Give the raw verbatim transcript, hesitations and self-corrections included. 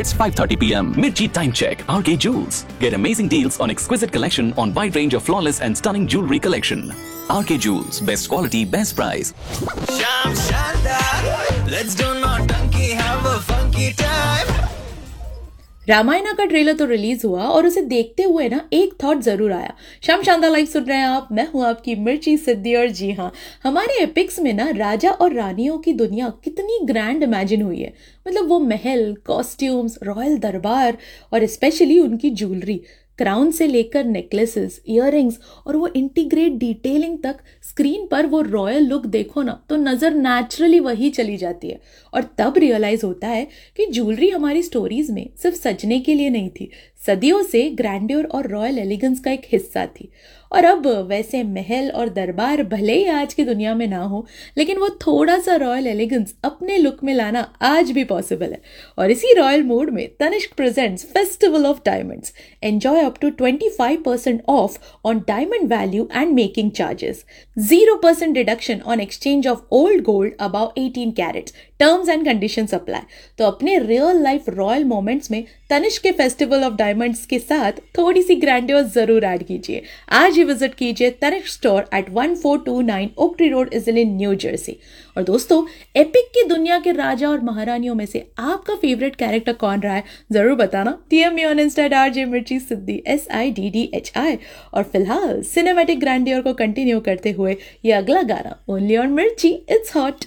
It's five thirty p m Mirchi time check. R K Jewels. Get amazing deals on exquisite collection on wide range of flawless and stunning jewelry collection. R K Jewels. Best quality, best price. Sham Shanda, let's do naughty, have a funky time. Ramayana का trailer तो release हुआ और उसे देखते हुए ना एक thought जरूर आया। श्याम शानदार लाइव सुन रहे हैं आप, मैं हूं आपकी मिर्ची सिद्धि। और जी हाँ, हमारे एपिक्स में ना राजा और रानियों की दुनिया कितनी ग्रैंड इमेजिन हुई है। मतलब वो महल, कॉस्ट्यूम्स, रॉयल दरबार और स्पेशली उनकी ज्वेलरी, क्राउन से लेकर नेकलेसेस, इयररिंग्स और वो इंटीग्रेट डिटेलिंग तक। स्क्रीन पर वो रॉयल लुक देखो ना तो नज़र नेचुरली वही चली जाती है। और तब रियलाइज होता है कि ज्वेलरी हमारी स्टोरीज में सिर्फ सजने के लिए नहीं थी, सदियों से ग्रैंड्योर और रॉयल एलिगेंस का एक हिस्सा थी। और अब वैसे महल और दरबार भले ही आज की दुनिया में ना हो, लेकिन वो थोड़ा सा रॉयल एलिगेंस अपने लुक में लाना आज भी पॉसिबल है। और इसी रॉयल मूड में Tanishq presents festival of diamonds. Enjoy up to twenty five percent of on diamond value and making charges, zero percent deduction on exchange of old gold about eighteen crates, terms and conditions apply. तो अपने real life royal moments में तनिष्क के festival of diamonds के साथ थोड़ी सी grandeur जरूर add कीजिए। आज ही विजिट कीजिए Tanishq store at one four to nine oak tree road, इज़लिन, new Jersey. और दोस्तों, एपिक की दुनिया के राजा और महारानियों में से आपका फेवरेट कैरेक्टर कौन रहा है जरूर बताना। DM me on Insta eight RJ मिर्ची सिद्धि, S I D D H I. और फिलहाल सिनेमैटिक ग्रैंडियर को कंटिन्यू करते हुए ये अगला गाना ओनली ऑन मिर्ची, इट्स हॉट।